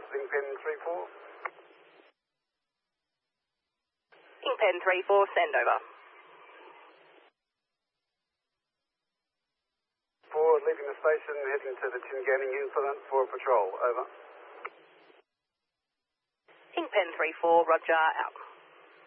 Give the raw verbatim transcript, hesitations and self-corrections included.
Ingpen three four. Ingpen three four, send over. four, leaving the station, heading to the Tinganning incident for patrol. Over. Ingpen three four, roger, out.